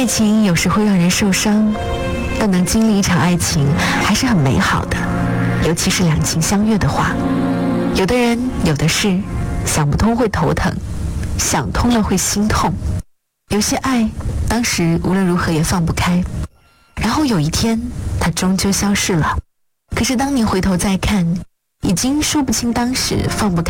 爱情有时会让人受伤，但能经历一场爱情还是很美好的，尤其是两情相悦的话。有的人有的事想不通会头疼，想通了会心痛。有些爱当时无论如何也放不开，然后有一天它终究消逝了。可是当你回头再看，已经说不清当时放不开